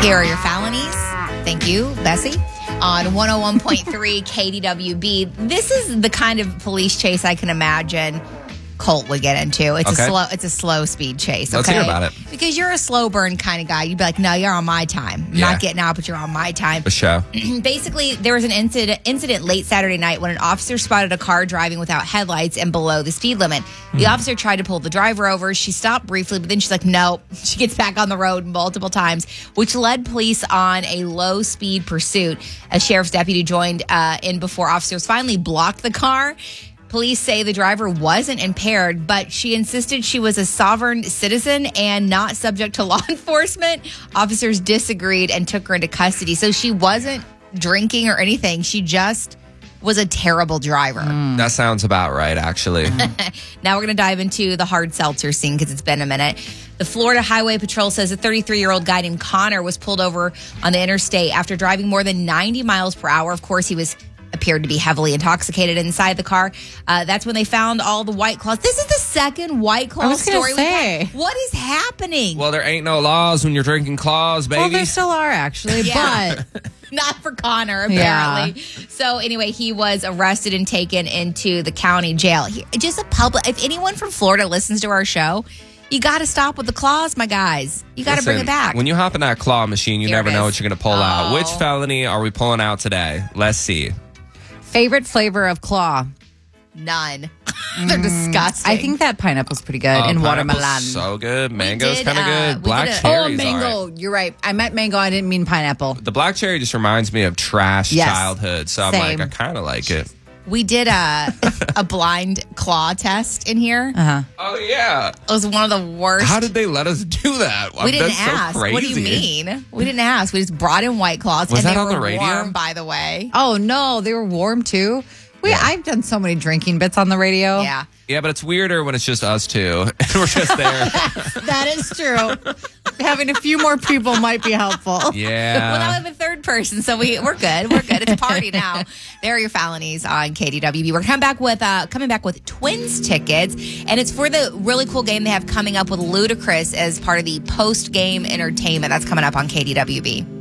Here are your felonies. Thank you, Bessie. On 101.3 KDWB. This is the kind of police chase I can imagine Colt would get into. It's a slow speed chase. Okay? Let's hear about it. Because you're a slow burn kind of guy. You'd be like, no, you're on my time. I'm not getting out, but you're on my time. For sure. Basically, there was an incident late Saturday night when an officer spotted a car driving without headlights and below the speed limit. The officer tried to pull the driver over. She stopped briefly, but then she's like, no. She gets back on the road multiple times, which led police on a low-speed pursuit. A sheriff's deputy joined in before officers finally blocked the car. Police say the driver wasn't impaired, but she insisted she was a sovereign citizen and not subject to law enforcement. Officers disagreed and took her into custody. So she wasn't drinking or anything. She just was a terrible driver. That sounds about right, actually. Now we're going to dive into the hard seltzer scene because it's been a minute. The Florida Highway Patrol says a 33-year-old guy named Connor was pulled over on the interstate after driving more than 90 miles per hour. Of course, he appeared to be heavily intoxicated inside the car. That's when they found all the White Claws. This is the second White Claw story we've had. What is happening? Well, there ain't no laws when you're drinking claws, baby. Well, there still are, actually, but... Not for Connor, apparently. Yeah. So anyway, he was arrested and taken into the county jail. Just a public... If anyone from Florida listens to our show... You got to stop with the claws, my guys. You got to bring it back. When you hop in that claw machine, you never know what you're going to pull out. Which felony are we pulling out today? Let's see. Favorite flavor of claw? None. They're disgusting. I think that pineapple's pretty good. And watermelon. So good. Mango's kind of good. Black cherry's mango. Right. You're right. I meant mango. I didn't mean pineapple. The black cherry just reminds me of trash childhood. So Same. I'm like, I kind of like it. We did a blind claw test in here. Oh, yeah. It was one of the worst. How did they let us do that? We didn't ask. So crazy. What do you mean? We didn't ask. We just brought in White Claws. Was and that on the radio? radio? Warm, by the way. Oh, no. They were warm, too. I've done so many drinking bits on the radio. Yeah. Yeah, but it's weirder when it's just us two. And we're just there. That is true. Having a few more people might be helpful. Yeah. Well, now we have a third person, so we're good. We're good. It's a party now. There are your felonies on KDWB. We're coming back with Twins tickets, and it's for the really cool game they have coming up with Ludacris as part of the post-game entertainment. That's coming up on KDWB.